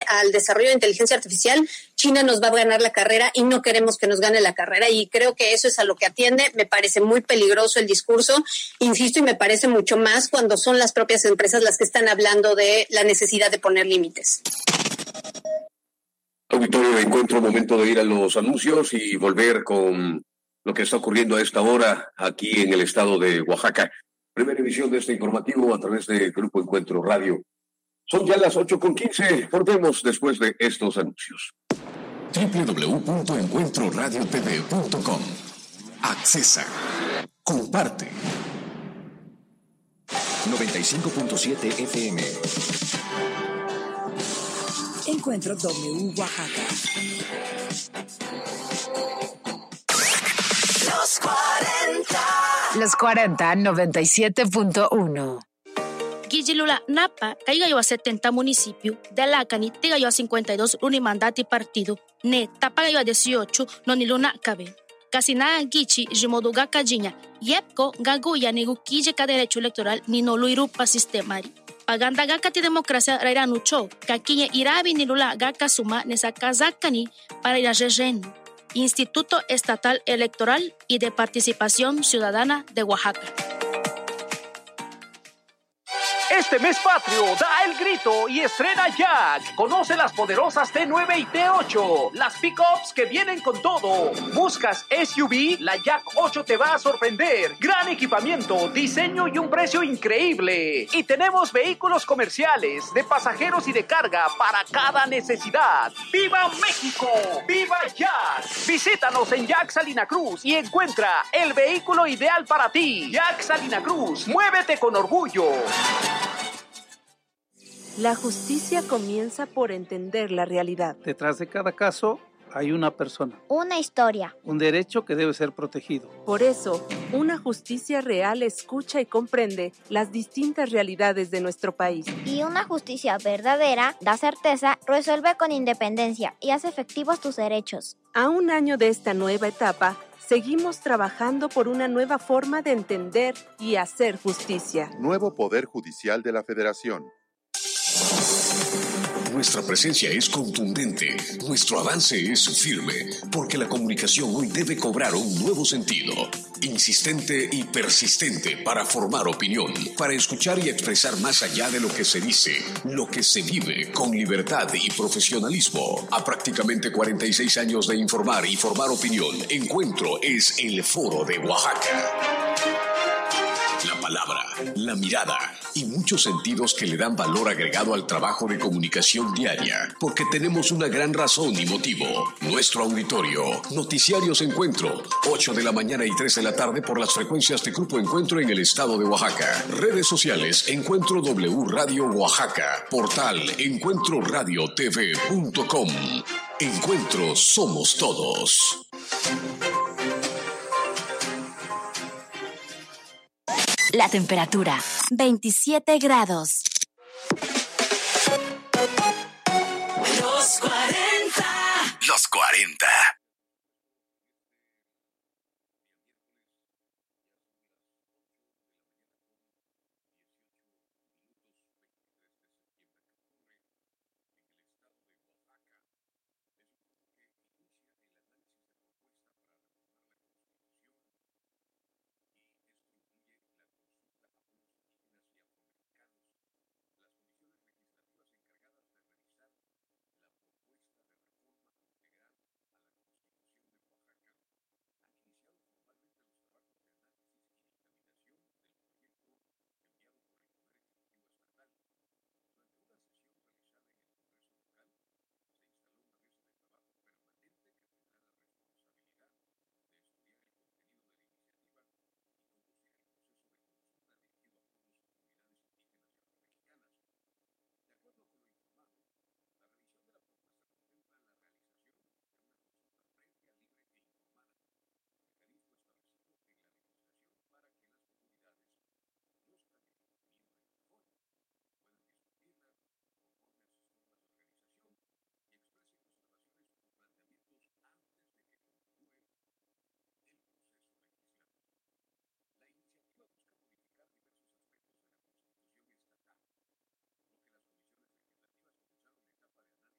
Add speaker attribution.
Speaker 1: al desarrollo de inteligencia artificial, China nos va a ganar la carrera y no queremos que nos gane la carrera, y creo que eso es a lo que atiende. Me parece muy peligroso el discurso, insisto, y me parece mucho más cuando son las propias empresas las que están hablando de la necesidad de poner límites.
Speaker 2: Auditorio de Encuentro, momento de ir a los anuncios y volver con lo que está ocurriendo a esta hora aquí en el estado de Oaxaca. Primera emisión de este informativo a través de Grupo Encuentro Radio. Son ya las 8:15. Volvemos después de estos anuncios.
Speaker 3: www.encuentroradiotv.com. Accesa. Comparte. 95.7 FM.
Speaker 4: Encuentro W Oaxaca.
Speaker 5: Los 40, 97.1.
Speaker 6: Gijilula Napa, caiga a 70 municipio, de Alacani, tega a 52 unimandati partido, ne, tapaga a 18, noniluna cabe. Casina Gichi, Jimoduga Cajiña, Yepco, Gaguya, Negukije ka derecho electoral, ni no luirupa sistemari. Paganda gakati democracia rairanucho, kakiñe irabi nilula gaka suma nesa kazakani para ir a relleno. Instituto Estatal Electoral y de Participación Ciudadana de Oaxaca.
Speaker 7: Este mes patrio da el grito y estrena Jack. Conoce las poderosas T9 y T8, las pickups que vienen con todo. ¿Buscas SUV? La Jack 8 te va a sorprender. Gran equipamiento, diseño y un precio increíble. Y tenemos vehículos comerciales, de pasajeros y de carga para cada necesidad. ¡Viva México! ¡Viva Jack! Visítanos en Jack Salina Cruz y encuentra el vehículo ideal para ti. Jack Salina Cruz, muévete con orgullo.
Speaker 8: La justicia comienza por entender la realidad.
Speaker 9: Detrás de cada caso hay una persona.
Speaker 10: Una historia.
Speaker 9: Un derecho que debe ser protegido.
Speaker 8: Por eso, una justicia real escucha y comprende las distintas realidades de nuestro país.
Speaker 10: Y una justicia verdadera da certeza, resuelve con independencia y hace efectivos tus derechos.
Speaker 8: A un año de esta nueva etapa, seguimos trabajando por una nueva forma de entender y hacer justicia.
Speaker 11: Nuevo Poder Judicial de la Federación.
Speaker 3: Nuestra presencia es contundente, nuestro avance es firme, porque la comunicación hoy debe cobrar un nuevo sentido, insistente y persistente para formar opinión, para escuchar y expresar más allá de lo que se dice, lo que se vive con libertad y profesionalismo. A prácticamente 46 años de informar y formar opinión, Encuentro es el foro de Oaxaca. La palabra, la mirada y muchos sentidos que le dan valor agregado al trabajo de comunicación diaria, porque tenemos una gran razón y motivo. Nuestro auditorio, Noticiarios Encuentro, 8 de la mañana y 3 de la tarde por las frecuencias de Grupo Encuentro en el estado de Oaxaca. Redes sociales, Encuentro W Radio Oaxaca. Portal, encuentroradiotv.com. Encuentro somos todos.
Speaker 5: La temperatura, 27 grados.
Speaker 4: Los 40.
Speaker 3: Los 40.